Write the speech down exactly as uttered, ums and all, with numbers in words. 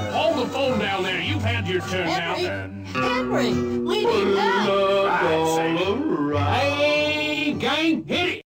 Hold the phone down there. You've had your turn Henry, now. Henry, we need help. Right, say. Hey, gang, hit it.